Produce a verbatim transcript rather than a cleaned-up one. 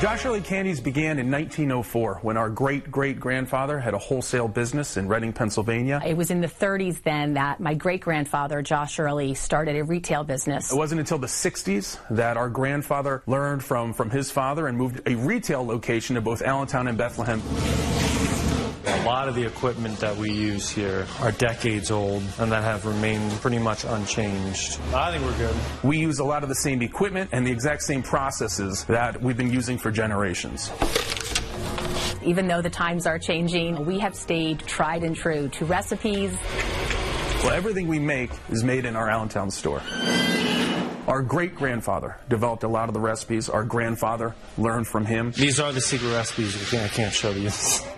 Josh Shirley Candies began in nineteen oh four when our great-great-grandfather had a wholesale business in Reading, Pennsylvania. It was in the thirties then that my great-grandfather, Josh Shirley, started a retail business. It wasn't until the sixties that our grandfather learned from, from his father and moved a retail location to both Allentown and Bethlehem. A lot of the equipment that we use here are decades old and that have remained pretty much unchanged. I think we're good. We use a lot of the same equipment and the exact same processes that we've been using for generations. Even though the times are changing, we have stayed tried and true to recipes. Well, everything we make is made in our Allentown store. Our great-grandfather developed a lot of the recipes. Our grandfather learned from him. These are the secret recipes. I can't show you.